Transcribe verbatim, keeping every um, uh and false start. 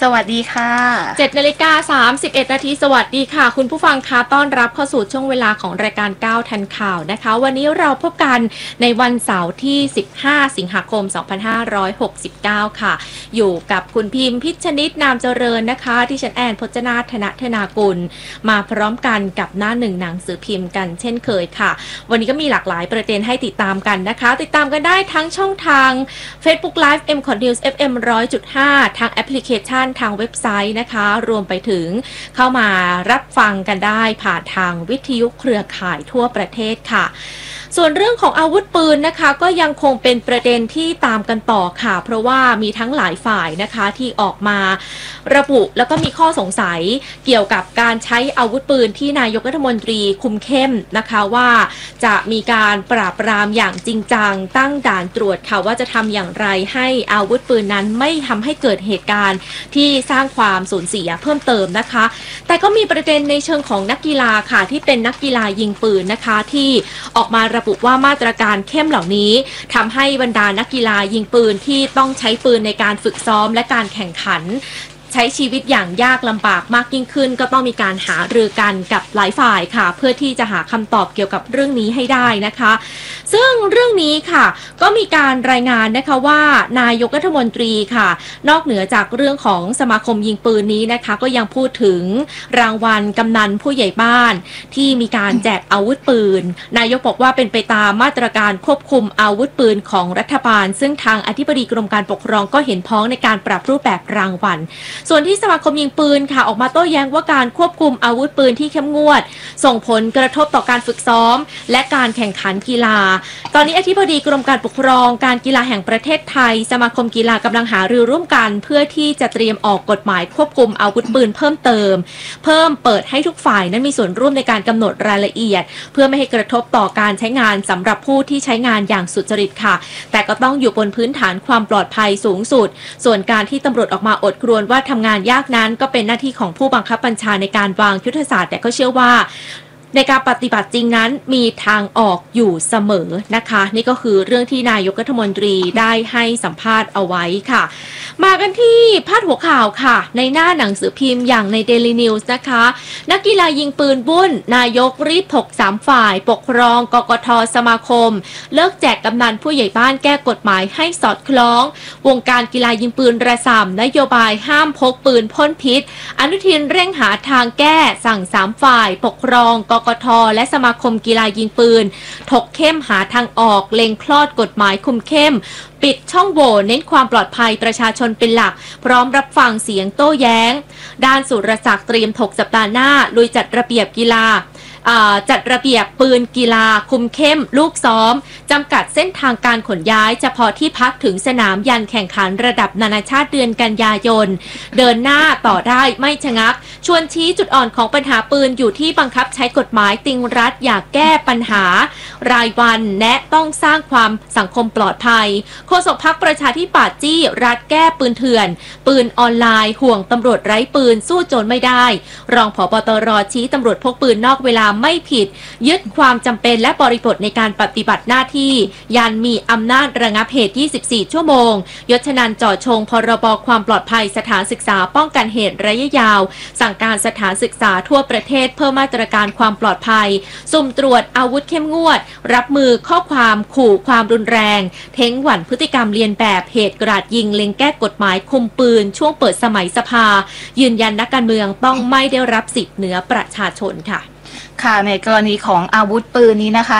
สวัสดีค่ะเจ็ดนาฬิกาสามสิบเอ็ดนาทีสวัสดีค่ะคุณผู้ฟังคะต้อนรับเข้าสู่ช่วงเวลาของรายการก้าวทันข่าวนะคะวันนี้เราพบกันในวันเสาร์ที่สิบห้าสิงหาคมสองพันห้าร้อยหกสิบเก้าค่ะอยู่กับคุณพิมพ์พิชนิดนามเจริญนะคะที่ฉันแอนพจนาธนธนากุลมาพร้อมกันกับหน้าหนึ่งหนังสือพิมพ์กันเช่นเคยค่ะวันนี้ก็มีหลากหลายประเด็นให้ติดตามกันนะคะติดตามกันได้ทั้งช่องทาง Facebook Live เอ็ม News เอฟ เอ็ม หนึ่งร้อยจุดห้า ทางแอปพลิเคชันทางเว็บไซต์นะคะรวมไปถึงเข้ามารับฟังกันได้ผ่านทางวิทยุเครือข่ายทั่วประเทศค่ะส่วนเรื่องของอาวุธปืนนะคะก็ยังคงเป็นประเด็นที่ตามกันต่อค่ะเพราะว่ามีทั้งหลายฝ่ายนะคะที่ออกมาระบุแล้วก็มีข้อสงสัยเกี่ยวกับการใช้อาวุธปืนที่นายกรัฐมนตรีคุมเข้มนะคะว่าจะมีการปราบปรามอย่างจริงจังตั้งด่านตรวจค่ะว่าจะทำอย่างไรให้อาวุธปืนนั้นไม่ทำให้เกิดเหตุการณ์ที่สร้างความสูญเสียเพิ่มเติมนะคะแต่ก็มีประเด็นในเชิงของนักกีฬาค่ะที่เป็นนักกีฬายิงปืนนะคะที่ออกมาระบุว่ามาตรการเข้มเหล่านี้ทำให้บรรดานักกีฬายิงปืนที่ต้องใช้ปืนในการฝึกซ้อมและการแข่งขันใช้ชีวิตอย่างยากลำบากมากยิ่งขึ้นก็ต้องมีการหารือกันกับหลายฝ่ายค่ะเพื่อที่จะหาคำตอบเกี่ยวกับเรื่องนี้ให้ได้นะคะซึ่งเรื่องนี้ค่ะก็มีการรายงานนะคะว่านายกรัฐมนตรีค่ะนอกเหนือจากเรื่องของสมาคมยิงปืนนี้นะคะก็ยังพูดถึงรางวัลกำนันผู้ใหญ่บ้านที่มีการแจกอาวุธปืนนายกบอกว่าเป็นไปตามมาตรการควบคุมอาวุธปืนของรัฐบาลซึ่งทางอธิบดีกรมการปกครองก็เห็นพ้องในการปรับรูปแบบรางวัลส่วนที่สมาคมยิงปืนค่ะออกมาโต้แย้งว่าการควบคุมอาวุธปืนที่เข้มงวดส่งผลกระทบต่อการฝึกซ้อมและการแข่งขันกีฬาตอนนี้อธิบดีกรมการปกครองการกีฬาแห่งประเทศไทยสมาคมกีฬากำลังหารือร่วมกันเพื่อที่จะเตรียมออกกฎหมายควบคุมอาวุธปืนเพิ่มเติมเพิ่มเปิดให้ทุกฝ่ายนั้นมีส่วนร่วมในการกำหนดรายละเอียดเพื่อไม่ให้กระทบต่อการใช้งานสำหรับผู้ที่ใช้งานอย่างสุจริตค่ะแต่ก็ต้องอยู่บนพื้นฐานความปลอดภัยสูงสุดส่วนการที่ตำรวจออกมาอดครวญว่าทำงานยากนั้นก็เป็นหน้าที่ของผู้บังคับบัญชาในการวางยุทธศาสตร์แต่ก็เชื่อว่าในการปฏิบัติจริงนั้นมีทางออกอยู่เสมอนะคะนี่ก็คือเรื่องที่นายกรัฐมนตรีได้ให้สัมภาษณ์เอาไว้ค่ะมากันที่พาดหัวข่าวค่ะในหน้าหนังสือพิมพ์อย่างใน Daily News นะคะนักกีฬายิงปืนบุ้นนายกรีบถกสามฝ่ายปกครองกกทสมาคมเลิกแจกกำนันผู้ใหญ่บ้านแก้กฎหมายให้สอดคล้องวงการกีฬายิงปืนระส่ำนโยบายห้ามพกปืนพ่นพิษอนุทินเร่งหาทางแก้สั่งสามฝ่ายปกครองกกทและสมาคมกีฬายิงปืนถกเข้มหาทางออกเล็งคลอดกฎหมายคุมเข้มปิดช่องโหว่เน้นความปลอดภัยประชาชนเป็นหลักพร้อมรับฟังเสียงโต้แย้งด้านสุรศักดิ์เตรียมถกสัปดาห์หน้าลุยจัดระเบียบกีฬาจัดระเบียบปืนกีฬาคุมเข้มลูกซ้อมจำกัดเส้นทางการขนย้ายเฉพาะที่พักถึงสนามยันแข่งขันระดับนานาชาติเดือนกันยายนเดินหน้าต่อได้ไม่ชะงักชวนชี้จุดอ่อนของปัญหาปืนอยู่ที่บังคับใช้กฎหมายติงรัฐอยากแก้ปัญหารายวันแนะต้องสร้างความสังคมปลอดภัยโฆษกพรรคประชาธิปัตย์จี้รัฐแก้ปืนเถื่อนปืนออนไลน์ห่วงตำรวจไร้ปืนสู้โจรไม่ได้รองผบ.ตร.ชี้ตำรวจพกปืนนอกเวลาไม่ผิดยึดความจำเป็นและบริบทในการปฏิบัติหน้าที่ยันมีอำนาจระงับเหตุยี่สิบสี่ชั่วโมงยศนันท์จ่อชงพรบความปลอดภัยสถานศึกษาป้องกันเหตุระยะยาวสั่งการสถานศึกษาทั่วประเทศเพิ่มมาตรการความปลอดภัยสุ่มตรวจอาวุธเข้มงวดรับมือข้อความขู่ความรุนแรงเท้งหวั่นพฤติกรรมเลียนแบบเหตุกราดยิงเล็งแก้กฎหมายคุมปืนช่วงเปิดสมัยสภายืนยันนักการเมืองต้องไม่ได้รับสิทธิ์เหนือประชาชนค่ะค่ะในกรณีของอาวุธปืนนี้นะคะ